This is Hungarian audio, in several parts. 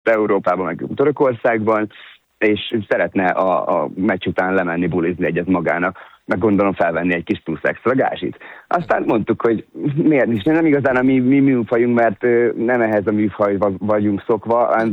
Európában, meg Törökországban, és szeretne a meccs után lemenni bulizni egyet magának, meg gondolom felvenni egy kis plusz extra gázsit. Aztán mondtuk, hogy miért is, nem igazán a mi műfajunk, mert nem ehhez a műfajhoz vagyunk szokva.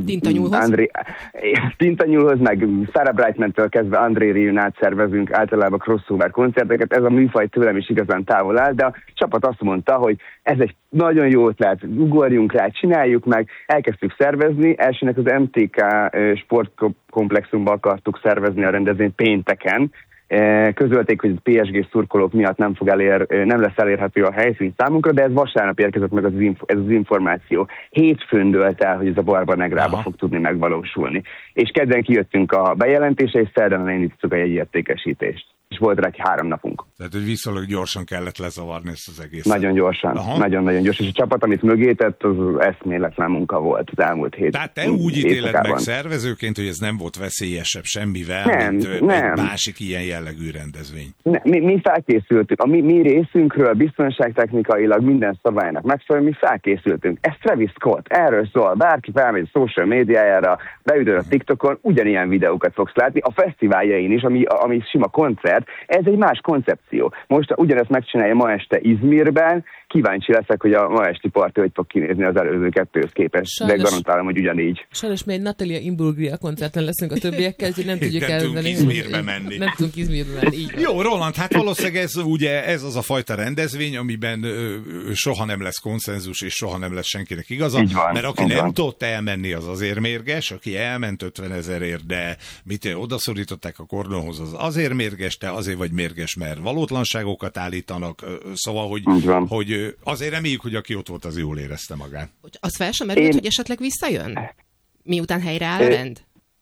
Tintanyúlhoz, meg Sarah Brightman-től kezdve André Rieu-n át szervezünk általában crossover koncerteket, ez a műfaj tőlem is igazán távol áll, de a csapat azt mondta, hogy ez egy nagyon jó ötlet, ugorjunk rá, csináljuk meg, elkezdtük szervezni, elsőnek az MTK sportkomplexumban akartuk szervezni a rendezvényt pénteken, közölték, hogy a PSG szurkolók miatt nem lesz elérhető a helyszín számunkra, de ez vasárnap érkezett meg ez az információ. Hétfőn dölt el, hogy ez a Barba Negrába fog tudni megvalósulni. És kedden kijöttünk a bejelentése, és szerdán elindítottuk a jegyértékesítést. És volt rá 3 napunk. Tehát, hogy viszonylag gyorsan kellett lezavarni ezt az egészet. Nagyon gyorsan, nagyon-nagyon gyorsan. És a csapat, amit mögé tett, az eszméletlen munka volt az elmúlt 7 Tehát te úgy ítéled meg szervezőként, hogy ez nem volt veszélyesebb semmivel, mint egy másik ilyen jellegű rendezvény. Mi felkészültünk. A mi részünkről biztonságtechnikailag minden szabálynak megfelelően mi felkészültünk. Ez Travis Scott, erről szól. Bárki felmegy a social médiájára, beüdöl a TikTokon, ugyanilyen videókat fogsz látni. A fesztiváljain is, ami sima koncert, ez egy más koncepció. Most ugyanezt megcsinálja ma este Izmirben, kíváncsi leszek, hogy a ma esti parti hogy fog kinézni az előző 2-höz képest, de garantálom, hogy ugyanígy. Sajnos mi egy Natalia Imbruglia koncerten leszünk a többiekkel, hogy nem tudjuk elvenni. Nem tudunk Izmirbe menni. Nem tudunk Izmirbe menni, így van. Jó, Roland, hát valószínűleg ez az a fajta rendezvény, amiben soha nem lesz konszenzus, és soha nem lesz senkinek igaza, mert aki nem tudott elmenni, az azért mérges, aki elment 50 000-ért, de odaszorították a kordonhoz, az azért mérges, te azért vagy mérges, mert valótlanságokat állítanak, szóval, hogy azért reméljük, hogy aki ott volt, az jól érezte magát. Az fel sem merült, hogy esetleg visszajön? Miután helyreáll a rend?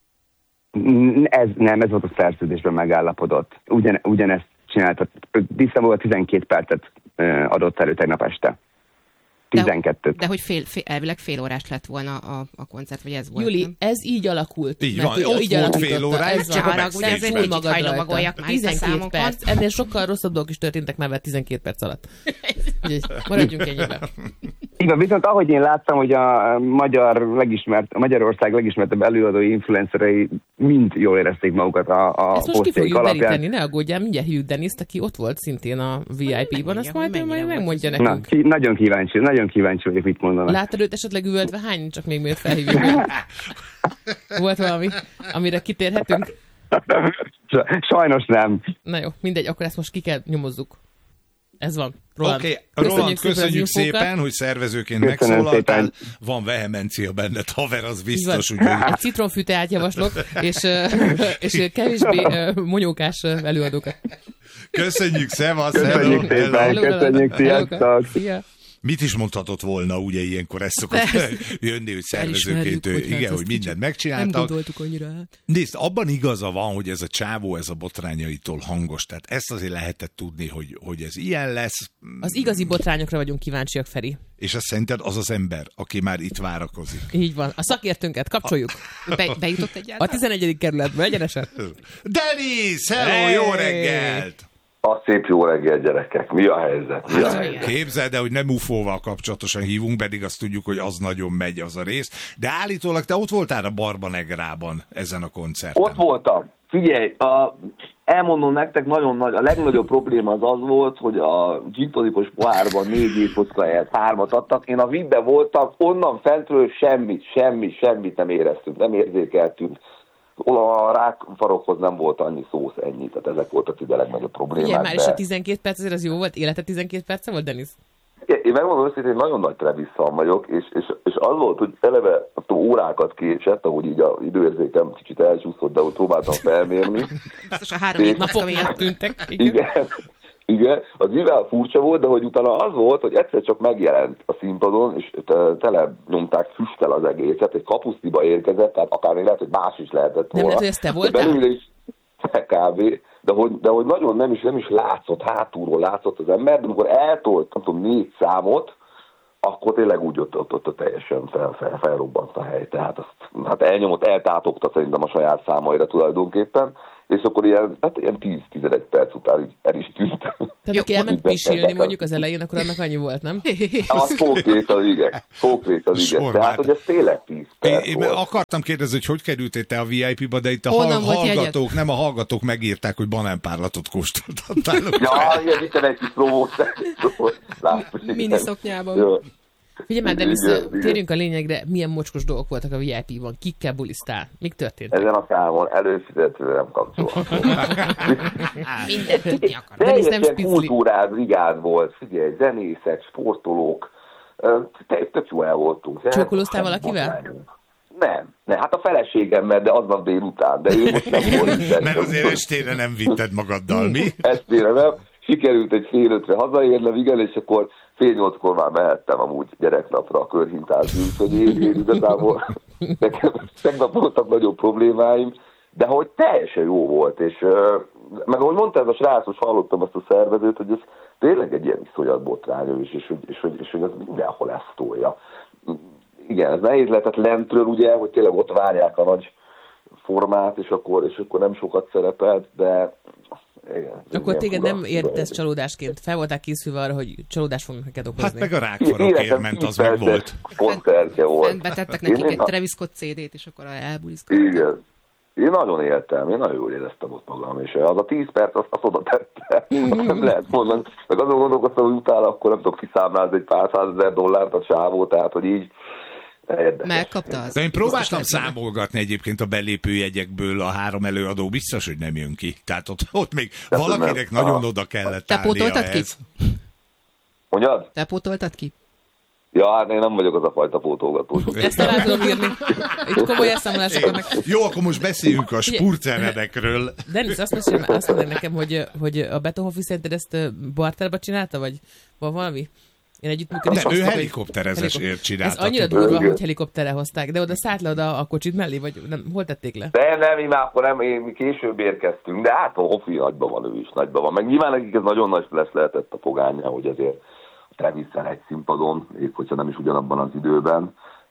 Ez volt a szerződésben megállapodott. Ugyanezt csináltat. Vissza volt 12 percet adott elő tegnap este. 12. De hogy elvileg fél órás lett volna a koncert, vagy ez volt? Júli, nem? Ez így alakult. Így van, ott volt fél órás, csak ezért így hajlomagoljak már 12 perc. Ennél sokkal rosszabb dolgok is történtek már 12 perc alatt. Maradjunk ennyiben. Igen, viszont ahogy én láttam, hogy a Magyarország legismertebb előadói influencerei mind jól érezték magukat a ezt most ki fogjuk deríteni, ne aggódjál, mindjárt hívjuk Deniszt, aki ott volt szintén a VIP-ban, azt majd megmondja nekünk. Nagyon kíváncsi vagyok, mit mondanak. Láttad őt esetleg üvöltve? Hány, csak még miért felhívjuk? Volt valami, amire kitérhetünk? Sajnos nem. Na jó, mindegy, akkor ezt most ki kell nyomozzuk. Ez van. Oké, Roland, köszönjük szépen, hogy szervezőként megszólaltál. Van vehemencia benned, haver, az biztos. Egy citronfűteát javaslok, és kevésbé monyókás előadókat. Köszönjük, szevasz! Köszönjük, sziasztok! Mit is mondhatott volna, ugye ilyenkor ezt szokott jönni, hogy szervezőként, igen, hogy mindent megcsináltak. Nem gondoltuk annyira. Nézd, abban igaza van, hogy ez a csávó, ez a botrányaitól hangos. Tehát ezt azért lehetett tudni, hogy ez ilyen lesz. Az igazi botrányokra vagyunk kíváncsiak, Feri. És azt szerinted az az ember, aki már itt várakozik. Így van. A szakértőnket kapcsoljuk. Bejutott egyáltalán? A 11. kerületbe, egyenesen. Denis, hello, jó reggelt! A szép jó reggel, gyerekek. Mi a helyzet? Képzeld el, hogy nem UFO-val kapcsolatosan hívunk, pedig azt tudjuk, hogy az nagyon megy az a rész. De állítólag te ott voltál a Barba Negrában ezen a koncerten. Ott voltam. Figyelj, elmondom nektek, nagyon nagy, a legnagyobb probléma az volt, hogy a gin-tonicos pohárban 4 éjszaka helyett 3-at adtak. Én a VIP-ben voltam, onnan fentről semmit nem éreztünk, nem érzékeltünk. A rákfarokhoz nem volt annyi szósz, ennyi. Tehát ezek voltak ide a legnagyobb problémák. Igen, már is a 12 perc, azért az jó volt? Élete 12 perce volt, Denis? Én megmondom őszintén, hogy nagyon nagy Travis fan vagyok, és az volt, hogy eleve órákat késett, ahogy így az időérzékem kicsit elcsúszott, de úgy próbáltam felmérni. Biztos a 3 napok miatt tűntek. Igen, az mivel furcsa volt, de hogy utána az volt, hogy egyszer csak megjelent a színpadon, és tele nyomták füsttel az egészet, egy kapusztiba érkezett, tehát akár még lehet, hogy más is lehetett volna. Nem lehet, hogy ezt te voltál? Belőle is kb. De hogy nagyon nem is látszott, hátulról látszott az ember, de amikor eltolt, nem tudom, 4 számot, akkor tényleg úgy ott teljesen felrobbant a hely. Tehát azt hát eltátogta szerintem a saját számaira tulajdonképpen, és akkor ilyen 10-11 perc után így el is tűnt. Tehát aki elment pisilni mondjuk az elején, akkor annak annyi volt, nem? Az konkrétan igen. Tehát, hogy ez tényleg 10 perc Én volt. akartam kérdezni, hogy kerültél te a VIP-ba, de itt a hallgatók megírták, hogy banánpárlatot kóstoltattál. Ja, ilyen itt egy kis promót. Mini szoknyában. Figyelj már, Denis, térjünk a lényegre, milyen mocskos dolgok voltak a VIP-ban, kikkel bulisztál, mik történtek? Ezen a számon előfizetőre nem kapcsolható. Mindent tudni akar. Teljesen kultúráz brigád volt, figyelj, zenészek, sportolók, tök jó el voltunk. Csókolóztál valakivel? Nem, hát a feleségemmel, de aznap délután, de ő most nem volt. Mert azért estére nem vitted magaddal, mi? Estére nem. Sikerült egy 4:30-re hazaérnem, igen, és akkor 7:30-kor már mehettem amúgy gyereknapra a körhintázni, úgyhogy én igazából nekem tegnap voltak nagyobb problémáim, de hogy teljesen jó volt, és meg ahogy mondta ez a srác, most hallottam azt a szervezőt, hogy ez tényleg egy ilyen iszonyat botrány, és hogy ez mindenhol ezt tolja. Igen, ez nehéz lehetett lentről, ugye, hogy tényleg ott várják a nagy formát, és akkor nem sokat szerepelt, de igen, akkor téged nem értesz csalódásként? Fel voltál készülve arra, hogy csalódást fognak neked okozni? Hát meg a rákfarokért ment, az meg volt. Koncertje volt. Betettek nekik egy Travis Scott CD-t, és akkor elbuliszkodtak. Igen. Én nagyon éltem, én nagyon jól éreztem ott magam, és az a 10 perc, azt oda tette, nem lehet mondani. Meg azon gondolkoztam, hogy utána akkor nem tudok kiszámlázni egy pár $100,000 a csávó, tehát hogy így megkapta az. De én próbáltam számolgatni egyébként a belépőjegyekből, a 3 előadó biztos, hogy nem jön ki. Tehát ott még valakinek nagyon oda kellett állnia. Te pótoltad ki? Mondjad? Te pótoltad ki? Ja, hát én nem vagyok az a fajta pótolgatós. Ezt el tudom írni. Itt komoly elszámolások vannak. Jó, akkor most beszéljünk a spurceredekről. Denis, azt mondja nekem, hogy a Beethoven szerinted ezt barterba csinálta, vagy van valami? Én együttműködés. Nem, ő helikopterezésért csinálta. Ez annyira durva, hogy helikopterre hozták, de oda szállt le oda a kocsit mellé, vagy nem, hol tették le? Nem, mi már akkor nem, mi később érkeztünk, de hát a Hofi nagyban van, ő is nagyban van. Meg nyilván nekik ez nagyon nagy lesz lehetett a fogánya, hogy azért Travis-szel egy színpadon, épp hogyha nem is ugyanabban az időben.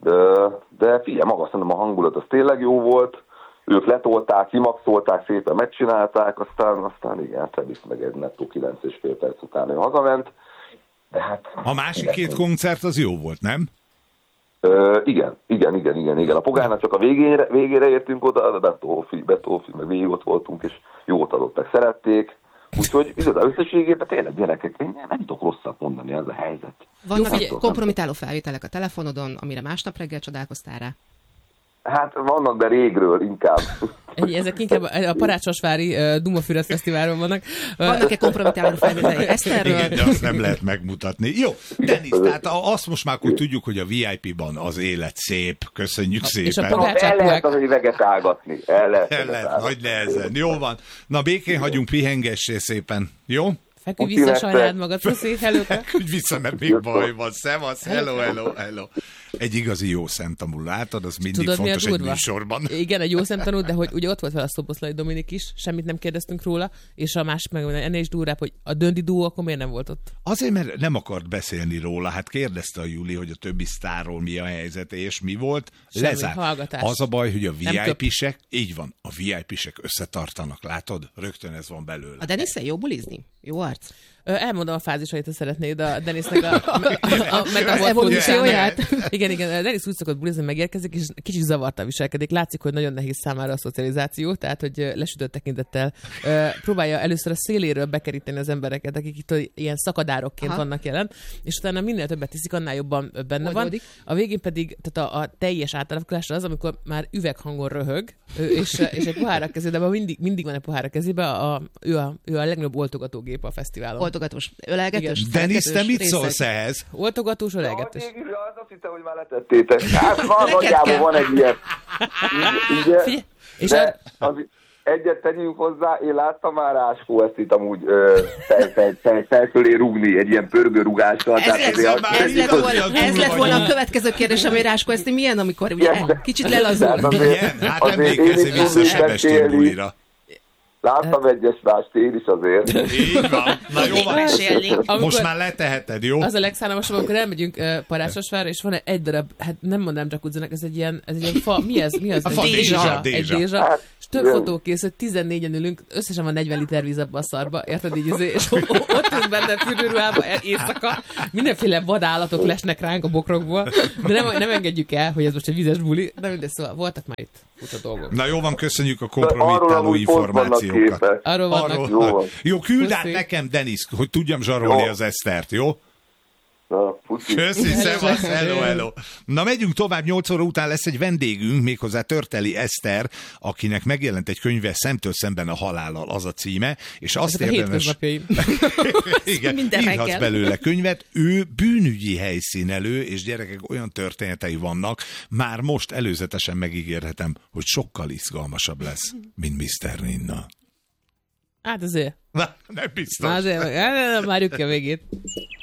De figyelj, maga szerintem a hangulat az tényleg jó volt, ők letolták, kimaxolták, szépen megcsinálták, aztán igen, Travis meg egy nettó 9,5 perc után ő hazament. Hát, a másik két koncert az jó volt, nem? Igen. A Pogánynak csak a végére értünk oda, de Beethoven, meg végig ott voltunk, és jót adott, meg szerették. Úgyhogy igazán összességében tényleg gyerekek, én nem tudok rosszat mondani, ez a helyzet. Vannak kompromitáló felvételek a telefonodon, amire másnap reggel csodálkoztál rá? Hát vannak, de régről inkább. Ezek inkább a Parácsosvári Dumafüred Fesztiválon vannak. Vannak-e kompromitáló felvételek Eszterről? Igen, de azt nem lehet megmutatni. Jó, Denis, tehát azt most már akkor tudjuk, hogy a VIP-ban az élet szép. Köszönjük szépen. És el lehet az üveget ágatni. El lehet, nagy nehezen. Jó van. Na, békén hagyunk, pihengessél szépen. Jó? Feküdj vissza, sajnáld magad, puszi, hello. Feküdj vissza, mert még baj van. Szevasz, hello. Egy igazi jó szemtanú, látod, az mindig tudod, fontos egy műsorban. Igen, egy jó szemtanú, de hogy ugye ott volt vele a Szoboszlai Dominik is, semmit nem kérdeztünk róla, és a másik meg ennél is durvább, hogy a Döndi Duó akkor miért nem volt ott? Azért, mert nem akart beszélni róla, hát kérdezte a Júli, hogy a többi sztárról mi a helyzet, és mi volt. Lezárt. Az a baj, hogy a VIP-sek, így van, a VIP-sek összetartanak, látod? Rögtön ez van belőle. A Denisszel jó bulizni? Jó arc? Elmondom a fázisait, ha szeretnéd, a Denisnek az evolúcióját. Igen, Denis úgy szokott bulizni, megérkezik, és kicsit zavartan viselkedik. Látszik, hogy nagyon nehéz számára a szocializáció, tehát, hogy lesütött tekintettel próbálja először a széléről bekeríteni az embereket, akik itt ilyen szakadárokként vannak jelen, és utána minél többet tiszik, annál jobban benne van. A végén pedig, tehát a teljes átalakulásra az, amikor már üveghangon röhög, és egy pohár a kezében, mindig van egy pohár a kezében, ő a legnagyobb oltogatógép a fesztiválon. Oltogatós, ölelgetős. Denis, te mit szólsz ehhez? Oltogatós, ölelgetős. Azt hittem, hogy már letettétek. Hát nagyjából van egy ilyen. De egyet tegyünk hozzá, én láttam már Ráskó ezt itt amúgy felfölé rúgni egy ilyen pörgőrúgással. Ez lett volna a következő kérdés, ami Ráskó ezt milyen, amikor ugye kicsit lelazul. Hát emlékezzél vissza Sebestyén bújra. Láttam egyes mást én is azért. Így van. Na jó van. Most már leteheted, jó? Az a legszállalmasabb, amikor elmegyünk Parásosvárra, és van egy darab, hát nem mondanám jacuzzinak, ez egy ilyen fa, mi ez? A fa, dézsa. Egy dézsa. És több fotó készült, 14-en ülünk, összesen van 40 liter víz abba a szarba, érted így, és ott ülünk benne fürdőruhába éjszaka, mindenféle vadállatok lesnek ránk a bokrokból, de nem engedjük el, hogy ez most egy vizes buli, de mindegy, szóval voltak már itt furcsa dolgok. Na jó van, köszönjük a kompromittáló információkat. Arról vannak. Jó, küld át nekem, Denis, hogy tudjam zsarolni az Esztert, jó? Köszi, szevasz, hello. Na megyünk tovább, 8 óra után lesz egy vendégünk, méghozzá Törteli Eszter, akinek megjelent egy könyve Szemtől szemben a halállal, az a címe, és azt érdemes... Igen, írhatsz belőle könyvet, ő bűnügyi helyszínelő, és gyerekek, olyan történetei vannak, már most előzetesen megígérhetem, hogy sokkal izgalmasabb lesz, mint Mr. Ninna. Hát azért. Na, nem biztos. Azért, várjuk ki a végét.